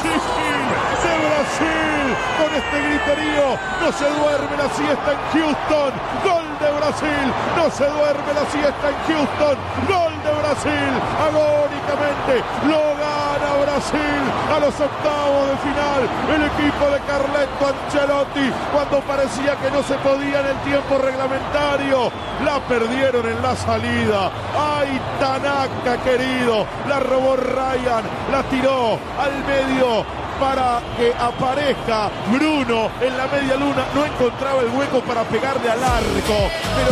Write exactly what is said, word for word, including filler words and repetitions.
Brasil, de Brasil, con este griterío, no se duerme la siesta en Houston, gol de Brasil, no se duerme la siesta en Houston, gol de Brasil, agónicamente, lo gana Brasil a los octavos de final, el equipo de Carleto Ancelotti, cuando parecía que no se podía en el tiempo reglamentario, la perdieron en la salida. ¡Ay, Tanaka querido! La robó Ryan, la tiró al medio para que aparezca Bruno en la media luna. No encontraba el hueco para pegarle al arco, pero